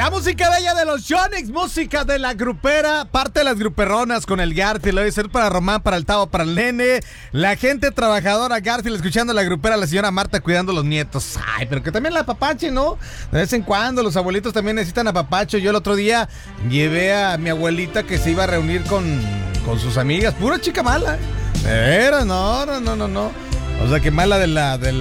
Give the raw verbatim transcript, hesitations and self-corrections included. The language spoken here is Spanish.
La música bella de los Yonix, música de la grupera, parte de las gruperronas con el Garfield, debe ser para Román, para el Tavo, para el Nene, la gente trabajadora, Garfield escuchando la grupera, la señora Marta cuidando a los nietos. Ay, pero que también la apapache, ¿no? De vez en cuando los abuelitos también necesitan apapacho. Yo el otro día llevé a mi abuelita que se iba a reunir con, con sus amigas, pura chica mala. De veras, no, no, no, no, no. O sea, que mala de la... De la